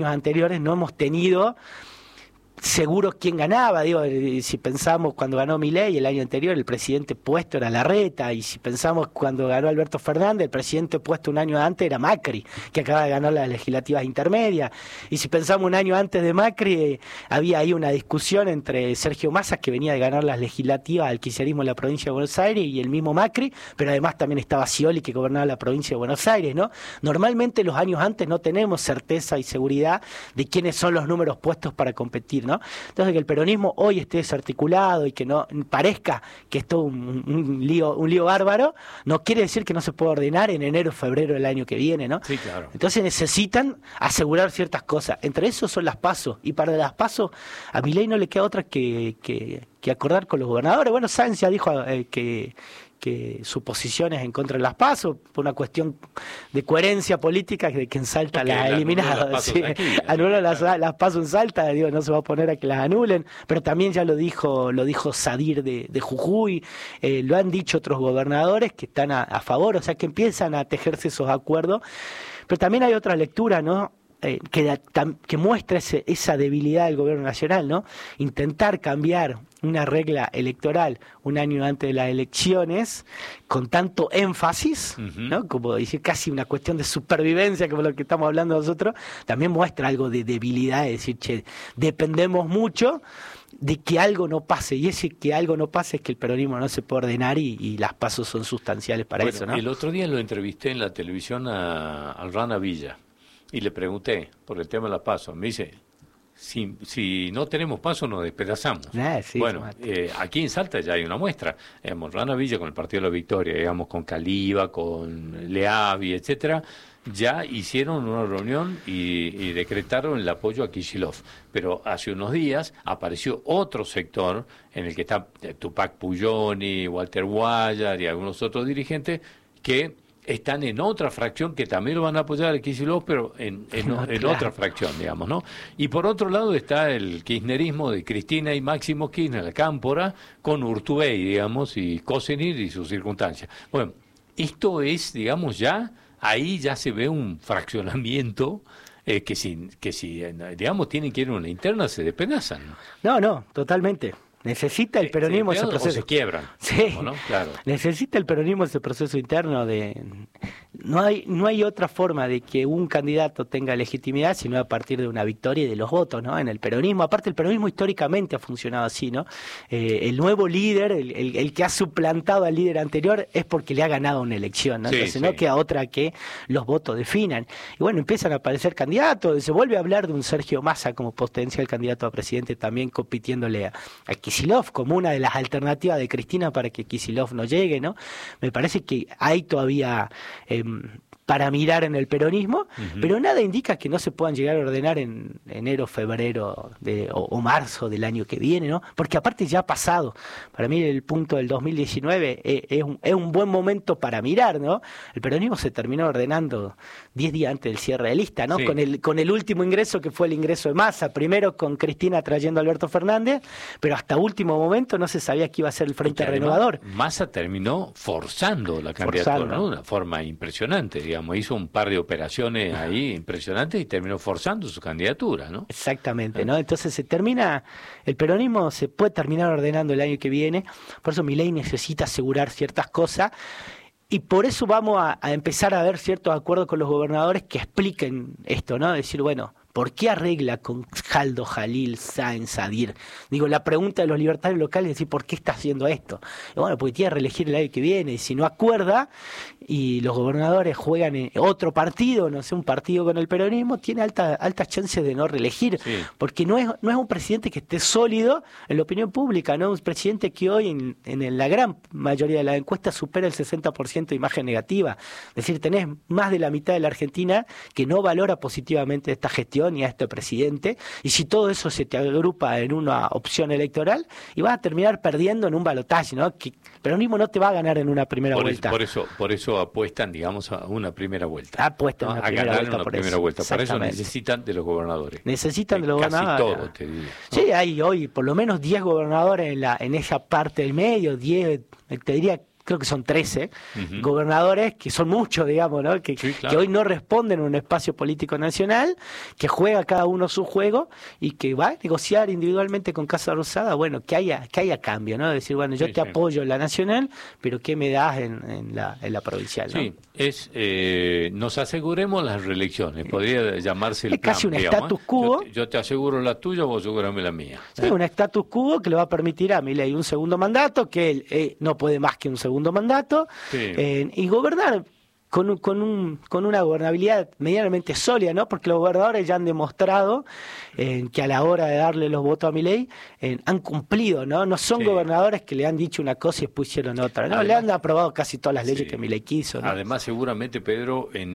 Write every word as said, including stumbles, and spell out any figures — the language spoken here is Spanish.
anteriores no hemos tenido seguro quién ganaba. Digo, si pensamos cuando ganó Milei el año anterior, el presidente puesto era Larreta, y si pensamos cuando ganó Alberto Fernández, el presidente puesto un año antes era Macri, que acaba de ganar las legislativas intermedias, y si pensamos un año antes de Macri, eh, había ahí una discusión entre Sergio Massa, que venía de ganar las legislativas al kirchnerismo en la provincia de Buenos Aires, y el mismo Macri, pero además también estaba Scioli, que gobernaba la provincia de Buenos Aires, ¿no? Normalmente los años antes no tenemos certeza y seguridad de quiénes son los números puestos para competir, ¿no? Entonces, que el peronismo hoy esté desarticulado y que no parezca que es todo un, un lío un lío bárbaro, no quiere decir que no se pueda ordenar en enero o febrero del año que viene, ¿no? Sí, claro. Entonces necesitan asegurar ciertas cosas. Entre eso son las PASO, y para las PASO a Milei no le queda otra que, que, que acordar con los gobernadores. Bueno, Sáenz ya dijo eh, que que su posición es en contra de las PASO, por una cuestión de coherencia política, de que en Salta las ha eliminado. Sí, anula las, las PASO en Salta, digo, no se va a poner a que las anulen, pero también ya lo dijo lo dijo Sadir de, de Jujuy, eh, lo han dicho otros gobernadores que están a, a favor, o sea que empiezan a tejerse esos acuerdos, pero también hay otra lectura, ¿no? Eh, que, que muestra ese, esa debilidad del gobierno nacional, ¿no? Intentar cambiar una regla electoral un año antes de las elecciones con tanto énfasis, uh-huh. ¿no? Como decir casi una cuestión de supervivencia, como lo que estamos hablando nosotros, también muestra algo de debilidad, es decir, che, dependemos mucho de que algo no pase, y ese que algo no pase es que el peronismo no se puede ordenar, y, y las pasos son sustanciales para bueno, eso, ¿no? El otro día lo entrevisté en la televisión a, a Rana Villa, y le pregunté por el tema de la PASO. Me dice, si, si no tenemos PASO nos despedazamos. Ah, sí, bueno, eh, aquí en Salta ya hay una muestra. Digamos, Rana Villa con el Partido de la Victoria, digamos, con Caliba, con Leavi, etcétera, ya hicieron una reunión y, y decretaron el apoyo a Kicillof. Pero hace unos días apareció otro sector en el que está Tupac Puglioni, Walter Guayar y algunos otros dirigentes que están en otra fracción que también lo van a apoyar a Kicillof, pero en, en, no, en claro. otra fracción, digamos, ¿no? Y por otro lado está el kirchnerismo de Cristina y Máximo Kirchner, la Cámpora, con Urtubey, digamos, y Cosenir y sus circunstancias. Bueno, esto es, digamos, ya, ahí ya se ve un fraccionamiento eh, que si, que si, digamos, tienen que ir a una interna, se despedazan. No, no, totalmente. Necesita el peronismo ese proceso. O se quiebran. Sí. ¿No? Claro. Necesita el peronismo ese proceso interno de. No hay no hay otra forma de que un candidato tenga legitimidad sino a partir de una victoria y de los votos, ¿no? En el peronismo, aparte el peronismo históricamente ha funcionado así, ¿no? Eh, el nuevo líder, el, el, el que ha suplantado al líder anterior es porque le ha ganado una elección, ¿no? Sí, Entonces sí. no queda otra que los votos definan. Y bueno, empiezan a aparecer candidatos, se vuelve a hablar de un Sergio Massa como potencial candidato a presidente, también compitiéndole a, a Kicillof como una de las alternativas de Cristina para que Kicillof no llegue, ¿no? Me parece que hay todavía eh, para mirar en el peronismo, uh-huh. pero nada indica que no se puedan llegar a ordenar en enero, febrero de, o, o marzo del año que viene, ¿no? Porque aparte ya ha pasado. Para mí el punto del dos mil diecinueve es, es, un, es un buen momento para mirar, ¿no? El peronismo se terminó ordenando diez días antes del cierre de lista, ¿no? Sí. Con el con el último ingreso que fue el ingreso de Massa, primero con Cristina trayendo a Alberto Fernández, pero hasta último momento no se sabía que iba a ser el Frente Renovador. Massa terminó forzando la candidatura, forzando, ¿no? De una forma impresionante, digamos. Hizo un par de operaciones ahí impresionantes y terminó forzando su candidatura, ¿no? Exactamente, ¿no? Entonces se termina, el peronismo se puede terminar ordenando el año que viene, por eso Milei necesita asegurar ciertas cosas, y por eso vamos a, a empezar a ver ciertos acuerdos con los gobernadores que expliquen esto, ¿no? Decir, bueno, ¿por qué arregla con Jaldo, Jalil, Sáenz, Sadir? Digo, la pregunta de los libertarios locales es decir, ¿por qué está haciendo esto? Y bueno, porque tiene que reelegir el año que viene, y si no acuerda, y los gobernadores juegan en otro partido, no sé, un partido con el peronismo, tiene alta, altas chances de no reelegir, sí. porque no es, no es un presidente que esté sólido en la opinión pública, no es un presidente que hoy en, en la gran mayoría de las encuestas supera el sesenta por ciento de imagen negativa. Es decir, tenés más de la mitad de la Argentina que no valora positivamente esta gestión y a este presidente, y si todo eso se te agrupa en una opción electoral, y vas a terminar perdiendo en un balotaje, ¿no? Que el peronismo no te va a ganar en una primera por vuelta. Eso, por eso por eso apuestan, digamos, a una primera vuelta. Apuestan ¿no? a, una a primera ganar vuelta una por primera eso. vuelta. Para eso necesitan de los gobernadores. Necesitan de, de los casi gobernadores. todo, te digo, ¿no? Sí, hay hoy por lo menos diez gobernadores en, la, en esa parte del medio, diez, te diría creo que son trece Uh-huh. gobernadores, que son muchos, digamos, ¿no? Que, Sí, claro. que hoy no responden a un espacio político nacional, que juega cada uno su juego y que va a negociar individualmente con Casa Rosada, bueno, que haya que haya cambio, ¿no? Decir, bueno, yo Sí, te sí. apoyo en la nacional, pero ¿qué me das en, en la en la provincial, ¿no? Sí, es eh, nos aseguremos las reelecciones, podría llamarse el Es casi plan, un digamos, status ¿eh? quo. Yo te, yo te aseguro la tuya, vos asegurame la mía. Sí, un status quo que le va a permitir a Milei un segundo mandato, que él eh, no puede más que un segundo mandato, Sí. eh, y gobernar con, un- con, un, con una gobernabilidad medianamente sólida, ¿no? Porque los gobernadores ya han demostrado eh, que a la hora de darle los votos a Milei eh, han cumplido, ¿no? No son Sí. gobernadores que le han dicho una cosa y después hicieron otra, ¿no? Además- le han aprobado casi todas las leyes Sí. que Milei quiso, ¿no? Además, seguramente, Pedro, en